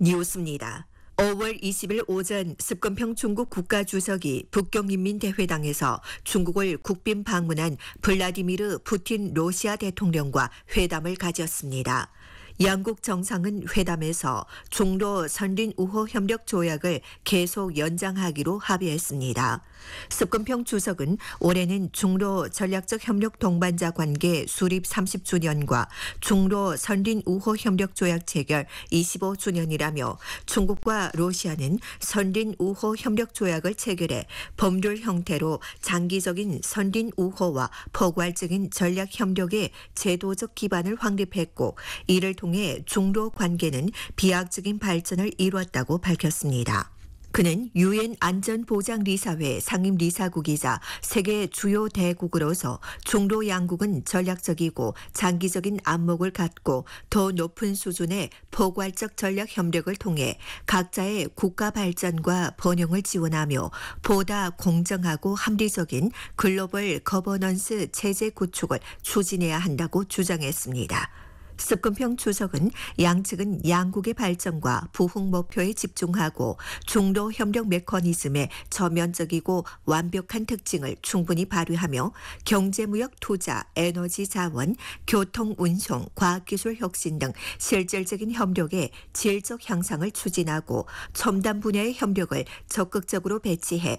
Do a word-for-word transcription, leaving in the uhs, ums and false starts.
뉴스입니다. 오월 이십일 오전 습건평 중국 국가주석이 북경인민대회당에서 중국을 국빈 방문한 블라디미르 푸틴 러시아 대통령과 회담을 가졌습니다. 양국 정상은 회담에서 중로 선린 우호 협력 조약을 계속 연장하기로 합의했습니다. 습건평 주석은 올해는 중로 전략적 협력 동반자 관계 수립 삼십 주년과 중로 선린 우호 협력 조약 체결 이십오 주년이라며 중국과 러시아는 선린 우호 협력 조약을 체결해 법률 형태로 장기적인 선린 우호와 포괄적인 전략 협력의 제도적 기반을 확립했고 이를 통해 중로 관계는 비약적인 발전을 이뤘다고 밝혔습니다. 그는 유엔 안전보장리사회 상임리사국이자 세계 주요 대국으로서 중로 양국은 전략적이고 장기적인 안목을 갖고 더 높은 수준의 포괄적 전략 협력을 통해 각자의 국가 발전과 번영을 지원하며 보다 공정하고 합리적인 글로벌 거버넌스 체제 구축을 추진해야 한다고 주장했습니다. 습건평 주석은 양측은 양국의 발전과 부흥 목표에 집중하고 중로 협력 메커니즘의 전면적이고 완벽한 특징을 충분히 발휘하며 경제무역 투자, 에너지 자원, 교통 운송, 과학기술 혁신 등 실질적인 협력의 질적 향상을 추진하고 첨단 분야의 협력을 적극적으로 배치해